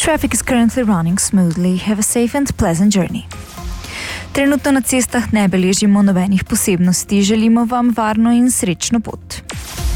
Traffic is currently running smoothly. Have a safe and pleasant journey. Trenutno na cestah ne beležimo nobenih posebnosti. Želimo vam varno in srečno pot.